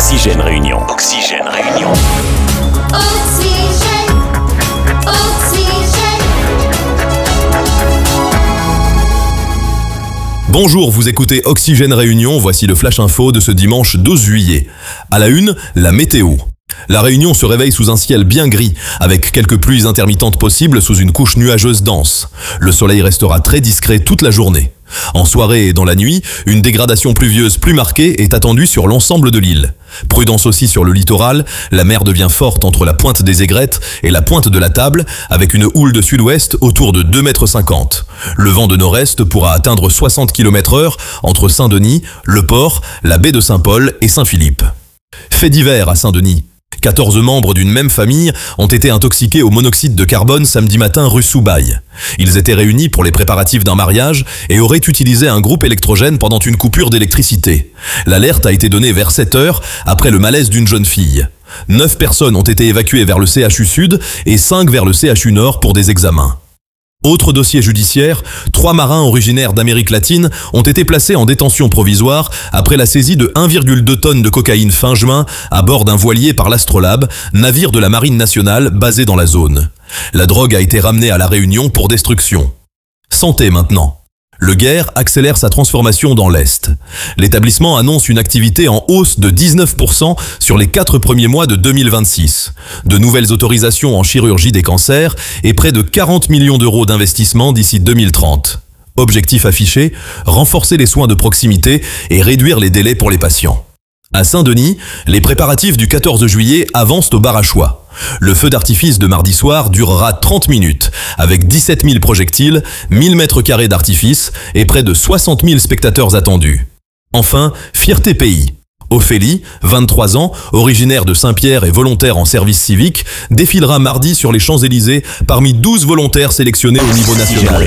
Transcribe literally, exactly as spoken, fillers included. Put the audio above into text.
Oxygène Réunion. Oxygène Réunion. Oxygène, oxygène. Bonjour, vous écoutez Oxygène Réunion, voici le Flash Info de ce dimanche douze juillet. À la une, la météo. La Réunion se réveille sous un ciel bien gris, avec quelques pluies intermittentes possibles sous une couche nuageuse dense. Le soleil restera très discret toute la journée. En soirée et dans la nuit, une dégradation pluvieuse plus marquée est attendue sur l'ensemble de l'île. Prudence aussi sur le littoral, la mer devient forte entre la pointe des Aigrettes et la pointe de la Table, avec une houle de sud-ouest autour de deux mètres cinquante. Le vent de nord-est pourra atteindre soixante kilomètres heure entre Saint-Denis, Le Port, la baie de Saint-Paul et Saint-Philippe. Fait divers à Saint-Denis. quatorze membres d'une même famille ont été intoxiqués au monoxyde de carbone samedi matin rue Soubaï. Ils étaient réunis pour les préparatifs d'un mariage et auraient utilisé un groupe électrogène pendant une coupure d'électricité. L'alerte a été donnée vers sept heures après le malaise d'une jeune fille. Neuf personnes ont été évacuées vers le C H U Sud et cinq vers le C H U Nord pour des examens. Autre dossier judiciaire, trois marins originaires d'Amérique latine ont été placés en détention provisoire après la saisie de un virgule deux tonnes de cocaïne fin juin à bord d'un voilier par l'Astrolabe, navire de la Marine nationale basé dans la zone. La drogue a été ramenée à La Réunion pour destruction. Santé maintenant. Le Guer accélère sa transformation dans l'Est. L'établissement annonce une activité en hausse de dix-neuf pour cent sur les quatre premiers mois de deux mille vingt-six. De nouvelles autorisations en chirurgie des cancers et près de quarante millions d'euros d'investissement d'ici deux mille trente. Objectif affiché, renforcer les soins de proximité et réduire les délais pour les patients. À Saint-Denis, les préparatifs du quatorze juillet avancent au bar à choix. Le feu d'artifice de mardi soir durera trente minutes, avec dix-sept mille projectiles, mille mètres carrés d'artifice et près de soixante mille spectateurs attendus. Enfin, fierté pays. Ophélie, vingt-trois ans, originaire de Saint-Pierre et volontaire en service civique, défilera mardi sur les Champs-Élysées parmi douze volontaires sélectionnés au niveau national.